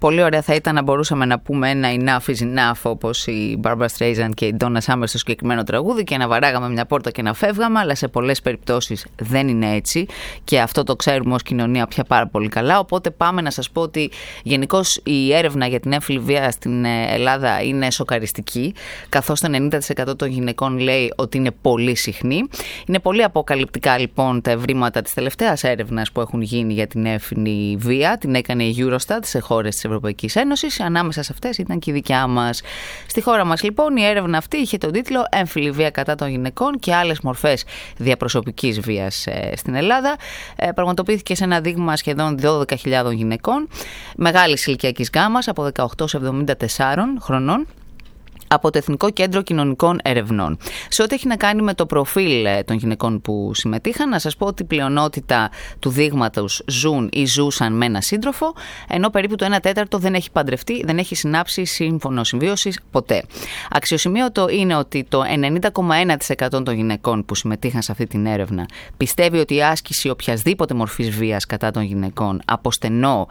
Πολύ ωραία θα ήταν να μπορούσαμε να πούμε ένα enough is enough, όπως η Barbra Streisand και η Donna Summer στο συγκεκριμένο τραγούδι, και να βαράγαμε μια πόρτα και να φεύγαμε, αλλά σε πολλές περιπτώσεις δεν είναι έτσι και αυτό το ξέρουμε ως κοινωνία πια πάρα πολύ καλά. Οπότε πάμε να σας πω ότι γενικώς η έρευνα για την έμφυλη βία στην Ελλάδα είναι σοκαριστική, καθώς το 90% των γυναικών λέει ότι είναι πολύ συχνή. Είναι πολύ αποκαλυπτικά λοιπόν τα ευρήματα της τελευταίας έρευνας που έχουν γίνει για την έμφυλη βία. Την έκανε η Eurostat σε χώρες της Ευρωπαϊκής Ένωσης. Ανάμεσα σε αυτές ήταν και η δικιά μας. Στη χώρα μας λοιπόν η έρευνα αυτή είχε τον τίτλο «Έμφυλη βία κατά των γυναικών και άλλες μορφές διαπροσωπικής βίας στην Ελλάδα». Πραγματοποιήθηκε σε ένα δείγμα σχεδόν 12.000 γυναικών μεγάλης ηλικιακής γάμας από 18 σε 74 χρονών, από το Εθνικό Κέντρο Κοινωνικών Ερευνών. Σε ό,τι έχει να κάνει με το προφίλ των γυναικών που συμμετείχαν, να σας πω ότι η πλειονότητα του δείγματος ζουν ή ζούσαν με ένα σύντροφο, ενώ περίπου το 1/4 δεν έχει παντρευτεί, δεν έχει συνάψει σύμφωνο συμβίωσης ποτέ. Αξιοσημείωτο είναι ότι το 90,1% των γυναικών που συμμετείχαν σε αυτή την έρευνα πιστεύει ότι η άσκηση οποιασδήποτε μορφής βίας κατά των γυναικών από στενό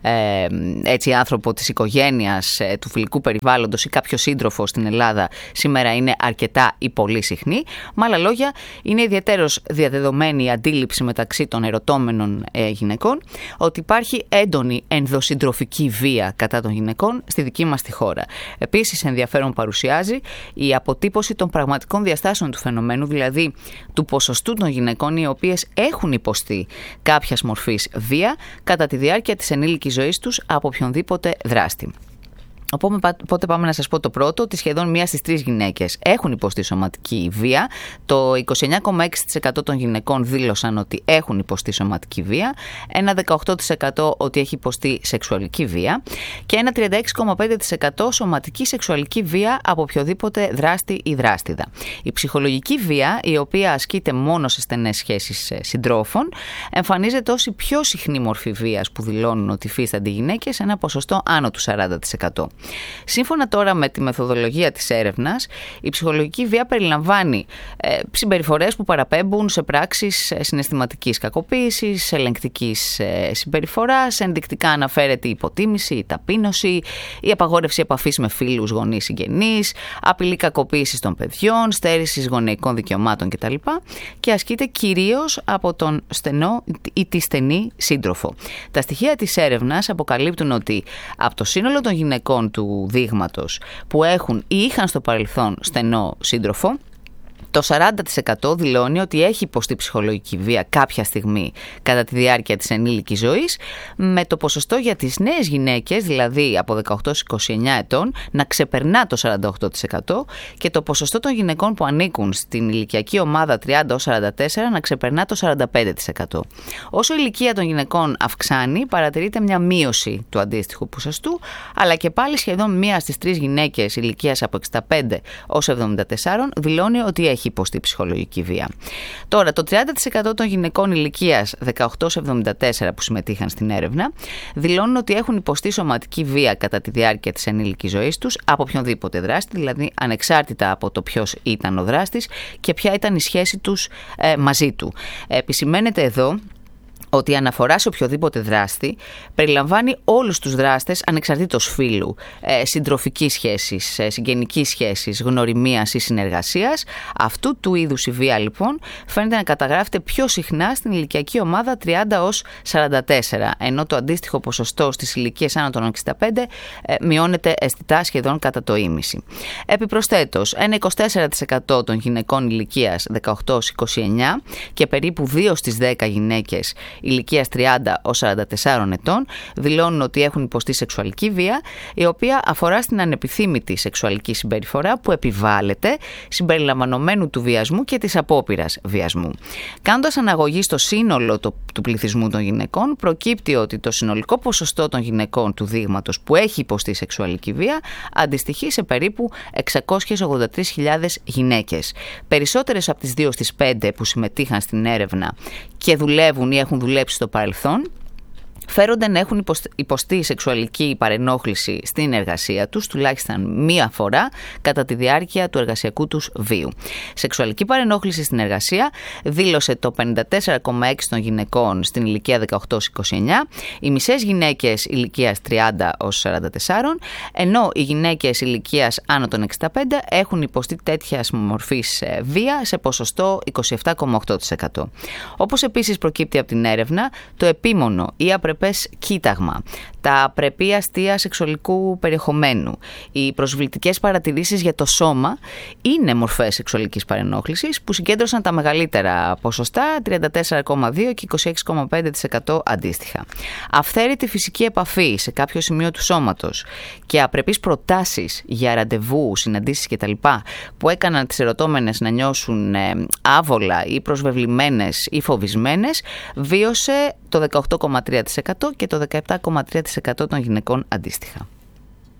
άνθρωπο της οικογένειας, του φιλικού περιβάλλοντος ή κάποιο σύντροφο στην Ελλάδα σήμερα είναι αρκετά ή πολύ συχνή. Με άλλα λόγια, είναι ιδιαίτερος διαδεδομένη η αντίληψη μεταξύ των ερωτώμενων γυναικών ότι υπάρχει έντονη ενδοσυντροφική βία κατά των γυναικών στη δική μας τη χώρα. Επίσης, ενδιαφέρον παρουσιάζει η αποτύπωση των πραγματικών διαστάσεων του φαινομένου, δηλαδή του ποσοστού των γυναικών οι οποίες έχουν υποστεί κάποιας μορφής βία κατά τη διάρκεια της ενήλικης ζωής τους από οποιονδήποτε δράστη. Οπότε πάμε να σας πω το πρώτο, ότι σχεδόν 1 στις 3 γυναίκες έχουν υποστεί σωματική βία. Το 29,6% των γυναικών δήλωσαν ότι έχουν υποστεί σωματική βία, ένα 18% ότι έχει υποστεί σεξουαλική βία και ένα 36,5% σωματική σεξουαλική βία από οποιοδήποτε δράστη ή δράστηδα. Η ψυχολογική βία, η οποία ασκείται μόνο σε στενές σχέσεις συντρόφων, εμφανίζεται ως η πιο συχνή μορφή βίας που δηλώνουν ότι υφίστανται οι γυναίκες, ένα ποσοστό άνω του 40%. Σύμφωνα τώρα με τη μεθοδολογία της έρευνας, η ψυχολογική βία περιλαμβάνει συμπεριφορές που παραπέμπουν σε πράξεις συναισθηματικής κακοποίησης, ελεγκτικής συμπεριφοράς, ενδεικτικά αναφέρεται η υποτίμηση, η ταπείνωση, η απαγόρευση επαφής με φίλους, γονείς, συγγενείς, απειλή κακοποίησης των παιδιών, στέρησης γονεϊκών δικαιωμάτων κτλ. Και ασκείται κυρίως από τον στενό ή τη στενή σύντροφο. Τα στοιχεία της έρευνας αποκαλύπτουν ότι από το σύνολο των γυναικών του δείγματος που έχουν ή είχαν στο παρελθόν στενό σύντροφο, το 40% δηλώνει ότι έχει υποστεί ψυχολογική βία κάποια στιγμή κατά τη διάρκεια της ενήλικης ζωής, με το ποσοστό για τις νέες γυναίκες, δηλαδή από 18 στις 29 ετών, να ξεπερνά το 48% και το ποσοστό των γυναικών που ανήκουν στην ηλικιακή ομάδα 30 ως 44 να ξεπερνά το 45%. Όσο η ηλικία των γυναικών αυξάνει, παρατηρείται μια μείωση του αντίστοιχου ποσοστού, αλλά και πάλι σχεδόν 1 στις 3 γυναίκες ηλικίας από 65 ως 74 δηλώνει ότι έχει υποστεί ψυχολογική βία. Τώρα, το 30% των γυναικών ηλικίας 18-74 που συμμετείχαν στην έρευνα δηλώνουν ότι έχουν υποστεί σωματική βία κατά τη διάρκεια της ενήλικης ζωής τους από οποιονδήποτε δράστη, δηλαδή ανεξάρτητα από το ποιος ήταν ο δράστης και ποια ήταν η σχέση τους μαζί του. Επισημαίνεται εδώ ότι η αναφορά σε οποιοδήποτε δράστη περιλαμβάνει όλους τους δράστες ανεξαρτήτως φύλου, συντροφικής σχέσης, συγγενικής σχέσης, γνωριμίας ή συνεργασίας. Αυτού του είδους η βία λοιπόν φαίνεται να καταγράφεται πιο συχνά στην ηλικιακή ομάδα 30 ως 44, ενώ το αντίστοιχο ποσοστό στις ηλικίες άνω των 65 μειώνεται αισθητά σχεδόν κατά το ήμιση. Επιπροσθέτως, ένα 24% των γυναικών ηλικίας 18 ως 29 και περίπου 2 στις 10 γυναίκες ηλικίας 30 ως 44 ετών δηλώνουν ότι έχουν υποστεί σεξουαλική βία, η οποία αφορά στην ανεπιθύμητη σεξουαλική συμπεριφορά που επιβάλλεται συμπεριλαμβανομένου του βιασμού και της απόπειρας βιασμού. Κάνοντας αναγωγή στο σύνολο του πληθυσμού των γυναικών, προκύπτει ότι το συνολικό ποσοστό των γυναικών του δείγματος που έχει υποστεί σεξουαλική βία αντιστοιχεί σε περίπου 683.000 γυναίκες. Περισσότερες από τις 2 στις 5 που συμμετείχαν στην έρευνα και δουλεύουν ή έχουν δουλέψει στο παρελθόν φέρονται να έχουν υποστεί σεξουαλική παρενόχληση στην εργασία τους τουλάχιστον μία φορά κατά τη διάρκεια του εργασιακού τους βίου. Σεξουαλική παρενόχληση στην εργασία δήλωσε το 54,6% των γυναικών στην ηλικία 18-29, οι μισές γυναίκες ηλικίας 30-44, ενώ οι γυναίκες ηλικίας άνω των 65 έχουν υποστεί τέτοια μορφής βία σε ποσοστό 27,8%. Όπως επίσης προκύπτει από την έρευνα, το επίμονο ή απρεπές κοίταγμα, τα απρεπή αστεία σεξουαλικού περιεχομένου, οι προσβλητικές παρατηρήσεις για το σώμα είναι μορφές σεξουαλικής παρενόχλησης που συγκέντρωσαν τα μεγαλύτερα ποσοστά, 34,2% και 26,5% αντίστοιχα. Αυθαίρετη φυσική επαφή σε κάποιο σημείο του σώματος και απρεπείς προτάσεις για ραντεβού, συναντήσεις κτλ. Που έκαναν τις ερωτώμενες να νιώσουν άβολα ή προσβεβλημένες ή φοβισμένες, βίωσε το 18,3% και το 17,3% των γυναικών αντίστοιχα.